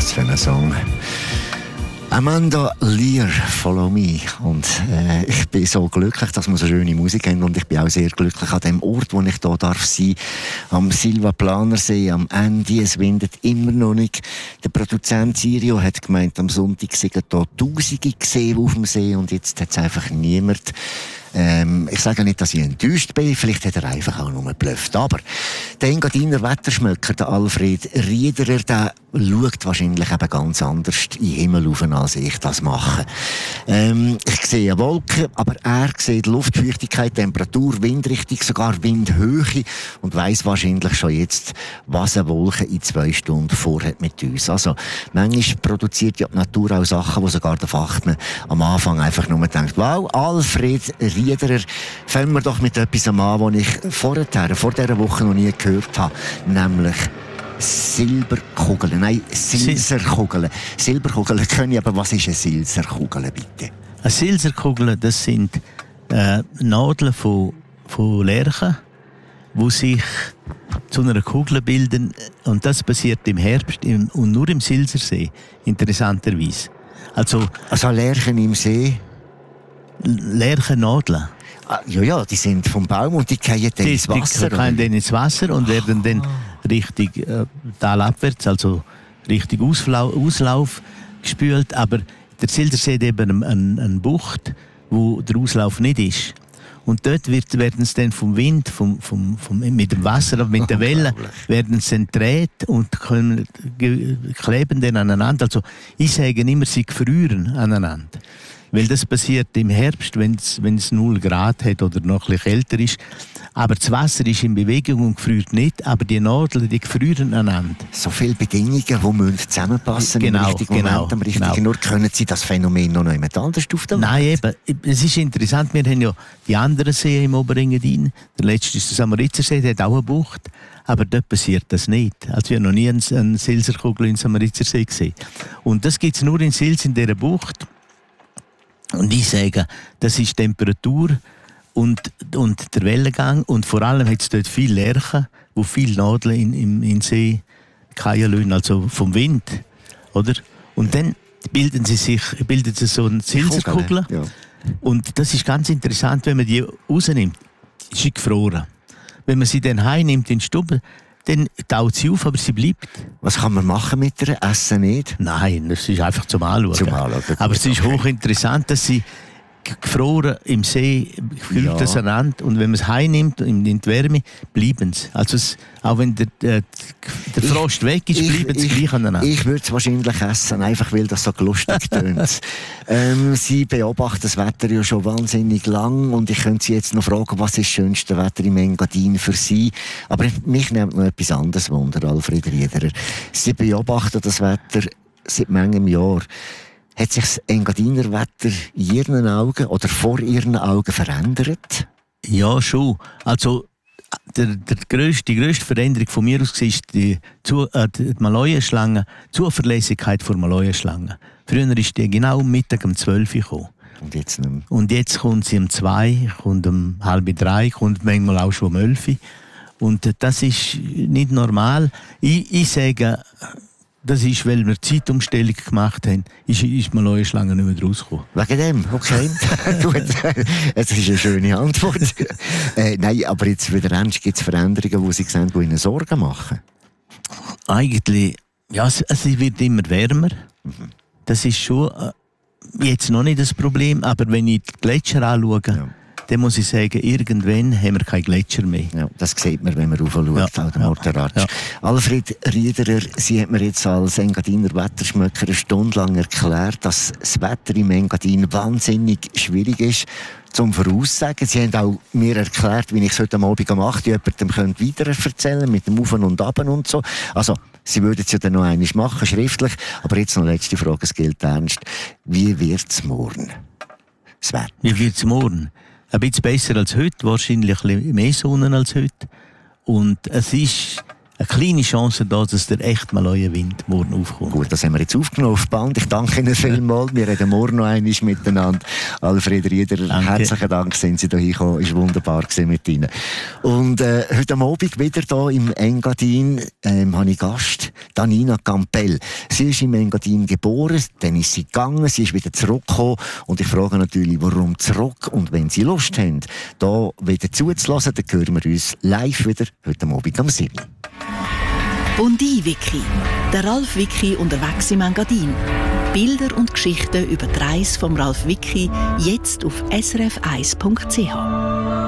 das für ein Song? Amanda Lear, Follow Me. Und ich bin so glücklich, dass wir so schöne Musik haben. Und ich bin auch sehr glücklich an dem Ort, wo ich hier darf sein. Am Silva-Planersee, am Ende. Es windet immer noch nicht. Der Produzent Sirio hat gemeint, am Sonntag sind hier Tausende gesehen auf dem See. Und jetzt hat es einfach niemand. Ich sage nicht, dass ich enttäuscht bin, vielleicht hat er einfach auch nur geblufft. Aber der Engadiner Wetterschmöcker, der Alfred Riederer, der schaut wahrscheinlich eben ganz anders in den Himmel rauf, als ich das mache. Ich sehe Wolken, aber er sieht Luftfeuchtigkeit, Temperatur, Windrichtung, sogar Windhöhe und weiss wahrscheinlich schon jetzt, was eine Wolke in 2 Stunden vorhat mit uns. Also, manchmal produziert ja die Natur auch Sachen, wo sogar der Fachmann am Anfang einfach nur denkt, wow, Alfred Riederer, fangen wir doch mit etwas an, was ich vor dieser Woche noch nie gehört habe, nämlich Silberkugeln. Nein, Silserkugeln. Silberkugeln können, aber was ist eine Silserkugel, bitte? Eine Silserkugel, das sind Nadeln von Lerchen, die sich zu einer Kugel bilden. Und das passiert im Herbst und nur im Silsersee, interessanterweise. Also Lerchen im See? Lerchennadeln. Ja, die sind vom Baum und die fallen dann ins Wasser. Die fallen dann ins Wasser und werden dann richtig talabwärts, also richtig Auslauf gespült. Aber der Silsersee hat eben eine Bucht, wo der Auslauf nicht ist. Und dort werden sie dann vom Wind, mit dem Wasser, mit der Welle, werden sie gedreht und kleben dann aneinander. Also ich sage immer, sie gefrieren aneinander. Weil das passiert im Herbst, wenn es 0 Grad hat oder noch ein bisschen kälter ist. Aber das Wasser ist in Bewegung und gefriert nicht, aber die Nadeln, die gefrieren aneinander. So viele Bedingungen, die zusammenpassen im richtigen Moment, am richtigen Ort. Können Sie das Phänomen noch jemand anders auf der Welt? Nein, eben. Es ist interessant, wir haben ja die anderen Seen im Oberengadin. Der letzte ist der Samoritzersee, der hat auch eine Bucht. Aber dort passiert das nicht. Also wir haben noch nie einen Silserkugel im Samoritzersee gesehen. Und das gibt es nur in Sils, in dieser Bucht. Und ich sage, das ist Temperatur und der Wellengang. Und vor allem hat es dort viele Lerchen, wo viele Nadeln in den See fallen lassen, also vom Wind. Oder? Und dann bilden sie so eine Silserkugel. Ja. Und das ist ganz interessant, wenn man die rausnimmt. Ist sie gefroren. Wenn man sie dann heimnimmt in die Stube, dann taut sie auf, aber sie bleibt. Was kann man machen mit ihr? Essen nicht? Nein, das ist einfach zum Anschauen. Aber es ist hochinteressant, dass sie gefroren im See kühlt das aneinander und wenn man es heimnimmt in die Wärme, bleiben sie. Also auch wenn der Frost weg ist, bleiben sie gleich aneinander. Ich würde es wahrscheinlich essen, einfach weil das so lustig tönt. Sie beobachten das Wetter ja schon wahnsinnig lang und ich könnte Sie jetzt noch fragen, was ist das schönste Wetter im Engadin für Sie? Aber mich nimmt noch etwas anderes Wunder, Alfred Riederer. Sie beobachten das Wetter seit manchem Jahr. Hat sich das Engadiner Wetter in Ihren Augen oder vor Ihren Augen verändert? Ja, schon. Also, die grösste Veränderung von mir aus ist die Maloja-Schlange, die Zuverlässigkeit der Maloja-Schlange. Früher ist die genau um Mittag um 12 Uhr gekommen. Und jetzt nicht mehr. Und jetzt kommt sie um 2, kommt um 2:30, kommt manchmal auch schon um 11 Uhr. Und das ist nicht normal. Ich sage, das ist, weil wir Zeitumstellung gemacht haben, ist die Maloja-Schlange nicht mehr rausgekommen. Wegen dem? Okay. Gut. Das ist eine schöne Antwort. Nein, aber jetzt wieder ernst, gibt es Veränderungen, die Sie sehen, die Ihnen Sorgen machen? Eigentlich, ja, es wird immer wärmer. Das ist schon jetzt noch nicht das Problem, aber wenn ich die Gletscher anschaue, dann muss ich sagen, irgendwann haben wir keine Gletscher mehr. Ja, das sieht man, wenn man raufschaut, auch der Morteratsch. Ja. Alfred Riederer, Sie hat mir jetzt als Engadiner Wetterschmöcker eine Stunde lang erklärt, dass das Wetter im Engadin wahnsinnig schwierig ist zum Voraussagen. Sie haben auch mir erklärt, wie ich es heute Abend um 8 Uhr jemandem weiter erzählen könnte, mit dem Auf und Ab und so. Also, Sie würden es ja dann noch einmal machen, schriftlich. Aber jetzt noch letzte Frage, es gilt ernst. Wie wird es morgen? Das Wetter. Wie wird es morgen? Ein bisschen besser als heute, wahrscheinlich ein bisschen mehr Sonne als heute. Und es ist eine kleine Chance da, dass der echt mal euer Wind morgen aufkommt. Gut, das haben wir jetzt aufgenommen auf Band. Ich danke Ihnen vielmals. Wir reden morgen noch einmal miteinander. Alfred Rieder, herzlichen Dank, sind Sie hier gekommen. Es war wunderbar mit Ihnen. Und heute Abend wieder hier im Engadin habe ich Gast, Danina Campbell. Sie ist im Engadin geboren, dann ist sie gegangen, sie ist wieder zurückgekommen. Und ich frage natürlich, warum zurück? Und wenn Sie Lust haben, hier wieder zuzulassen, dann hören wir uns live wieder heute Abend am 7. Bondi-Wiki. Der Ralf Wiki unterwegs im Engadin. Bilder und Geschichten über die Reise vom Ralf Wiki jetzt auf srf1.ch.